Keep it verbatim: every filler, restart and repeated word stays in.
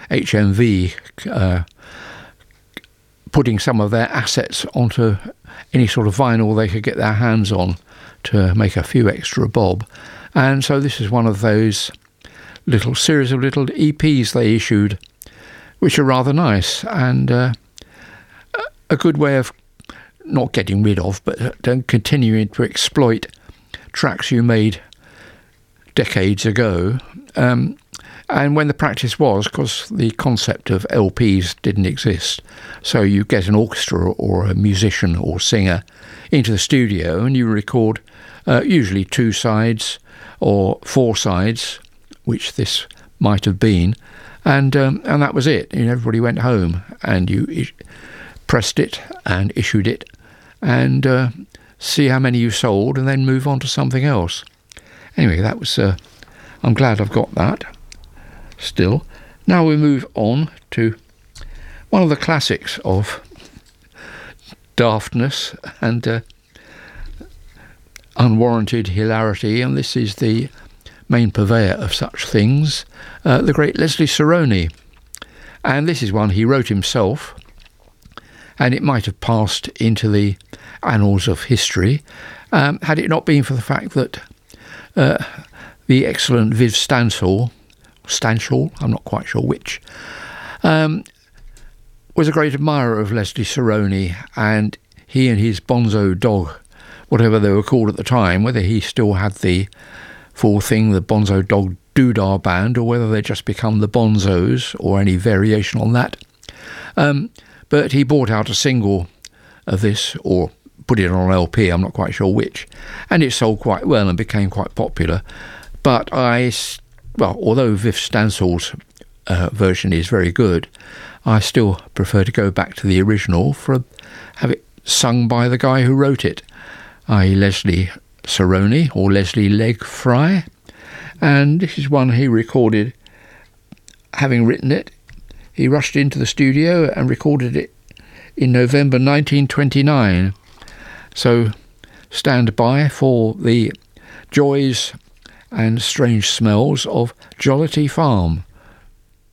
H M V uh, putting some of their assets onto any sort of vinyl they could get their hands on to make a few extra bob. And so this is one of those little series of little E Ps they issued, which are rather nice and uh, a good way of not getting rid of, but continuing to exploit tracks you made decades ago. Um, and when the practice was, because the concept of L Ps didn't exist, so you get an orchestra or a musician or singer into the studio and you record uh, usually two sides or four sides, which this might have been, and um, and that was it. And everybody went home and you is- pressed it and issued it and uh, see how many you sold and then move on to something else. Anyway, that was uh, I'm glad I've got that still. Now we move on to one of the classics of daftness and uh, unwarranted hilarity, and this is the main purveyor of such things, uh, the great Leslie Sarony. And this is one he wrote himself, and it might have passed into the annals of history um, had it not been for the fact that uh, the excellent Viv Stanshall, Stanshall, I'm not quite sure which, um, was a great admirer of Leslie Sarony, and he and his Bonzo Dog, whatever they were called at the time, whether he still had the full thing, the Bonzo Dog Doodah Band, or whether they just become the Bonzos or any variation on that. Um, but he bought out a single of this, or put it on an L P, I'm not quite sure which, and it sold quite well and became quite popular. But I, well, although Viv Stanshall's uh, version is very good, I still prefer to go back to the original for have it sung by the guy who wrote it, that is. Leslie Sarony, or Leslie Leg Fry, and this is one he recorded. Having written it, he rushed into the studio and recorded it in November nineteen twenty-nine. So stand by for the joys and strange smells of Jollity Farm.